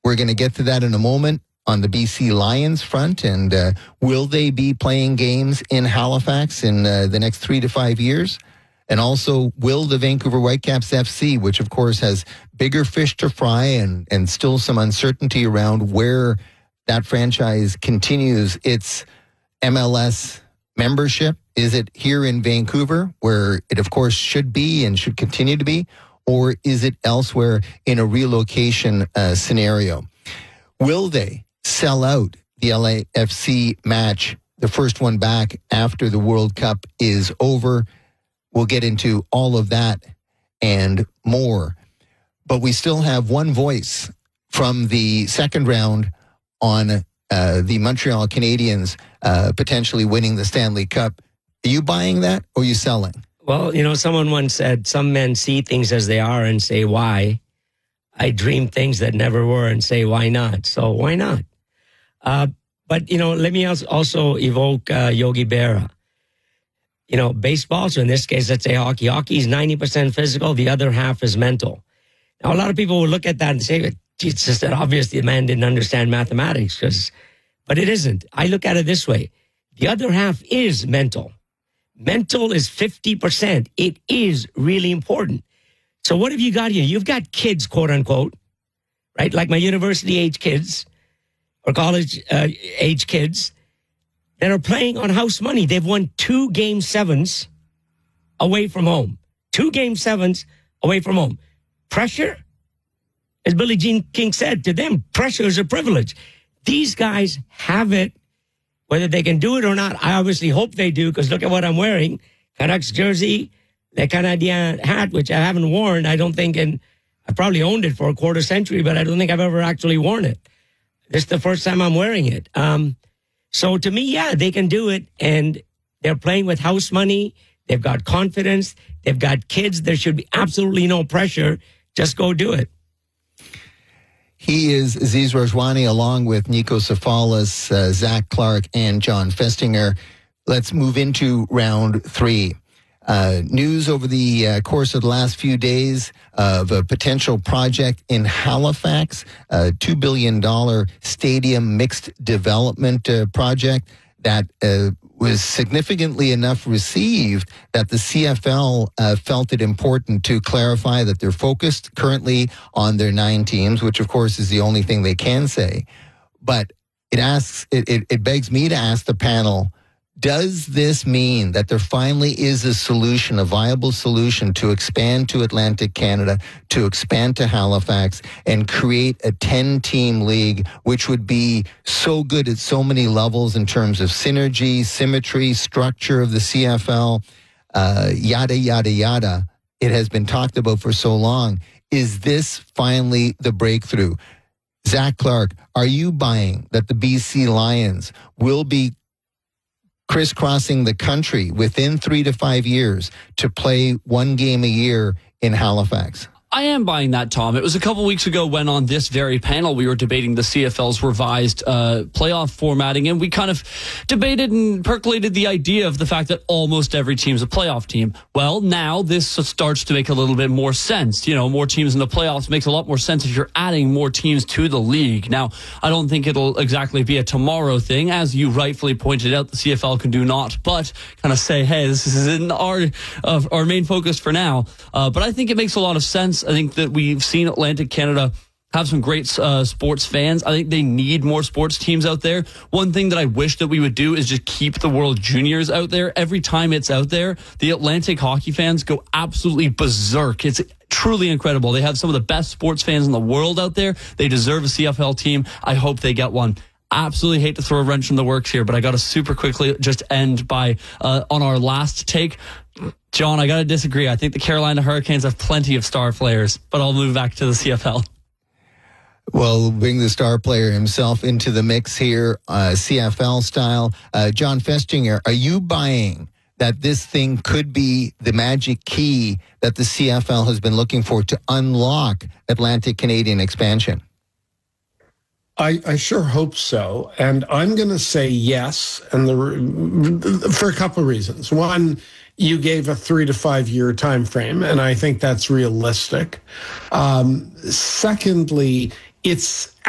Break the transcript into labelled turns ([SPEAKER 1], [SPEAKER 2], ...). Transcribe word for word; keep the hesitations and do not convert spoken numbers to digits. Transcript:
[SPEAKER 1] We're going to get to that in a moment on the B C Lions front. And uh, will they be playing games in Halifax in uh, the next three to five years? And also, will the Vancouver Whitecaps F C, which of course has bigger fish to fry and, and still some uncertainty around where that franchise continues its M L S membership? Is it here in Vancouver, where it of course should be and should continue to be? Or is it elsewhere in a relocation uh, scenario? Will they sell out the L A F C match, the first one back after the World Cup is over? We'll get into all of that and more. But we still have one voice from the second round on uh, the Montreal Canadiens uh, potentially winning the Stanley Cup. Are you buying that or are you selling?
[SPEAKER 2] Well, you know, someone once said, some men see things as they are and say, why? I dream things that never were and say, why not? So why not? Uh, but, you know, let me also evoke uh, Yogi Berra. You know, baseball, so in this case, let's say hockey. Hockey is ninety percent physical. The other half is mental. Now, a lot of people will look at that and say, it's just that obviously the man didn't understand mathematics. Cause, but it isn't. I look at it this way. The other half is mental. Mental is fifty percent. It is really important. So what have you got here? You've got kids, quote unquote, right? Like my university age kids or college uh, age kids that are playing on house money. They've won two game sevens away from home. Two game sevens away from home. Pressure, as Billie Jean King said, to them, pressure is a privilege. These guys have it. Whether they can do it or not, I obviously hope they do, because look at what I'm wearing. Canucks jersey, the Canadien hat, which I haven't worn. I don't think, and I probably owned it for a quarter century, but I don't think I've ever actually worn it. This is the first time I'm wearing it. Um, so to me, yeah, they can do it, and they're playing with house money. They've got confidence. They've got kids. There should be absolutely no pressure. Just go do it.
[SPEAKER 1] He is Aziz Rajwani, along with Nico Safalis, uh, Zach Clark, and John Festinger. Let's move into round three. Uh, news over the uh, course of the last few days of a potential project in Halifax, a two billion dollars stadium mixed development uh, project that uh, was significantly enough received that the C F L uh, felt it important to clarify that they're focused currently on their nine teams, which of course is the only thing they can say. But it asks, it, it, it begs me to ask the panel, does this mean that there finally is a solution, a viable solution to expand to Atlantic Canada, to expand to Halifax, and create a ten-team league, which would be so good at so many levels in terms of synergy, symmetry, structure of the C F L, uh, yada, yada, yada. It has been talked about for so long. Is this finally the breakthrough? Zach Clark, are you buying that the B C Lions will be crisscrossing the country within three to five years to play one game a year in Halifax?
[SPEAKER 3] I am buying that, Tom. It was a couple weeks ago when on this very panel we were debating the C F L's revised uh, playoff formatting, and we kind of debated and percolated the idea of the fact that almost every team's a playoff team. Well, now this starts to make a little bit more sense. You know, more teams in the playoffs makes a lot more sense if you're adding more teams to the league. Now, I don't think it'll exactly be a tomorrow thing. As you rightfully pointed out, the C F L can do naught but kind of say, hey, this isn't our, uh, our main focus for now. Uh, but I think it makes a lot of sense. I think that we've seen Atlantic Canada have some great uh, sports fans. I think they need more sports teams out there. One thing that I wish that we would do is just keep the World Juniors out there. Every time it's out there, the Atlantic hockey fans go absolutely berserk. It's truly incredible. They have some of the best sports fans in the world out there. They deserve a C F L team. I hope they get one. Absolutely hate to throw a wrench in the works here, but I got to super quickly just end by uh, on our last take. John, I got to disagree. I think the Carolina Hurricanes have plenty of star players, but I'll move back to the C F L.
[SPEAKER 1] Well, bring the star player himself into the mix here, uh, C F L style. Uh, John Festinger, are you buying that this thing could be the magic key that the C F L has been looking for to unlock Atlantic Canadian expansion?
[SPEAKER 4] I, I sure hope so. And I'm going to say yes, and the, for a couple of reasons. One, you gave a three to five year time frame, and I think that's realistic. Um, secondly, it's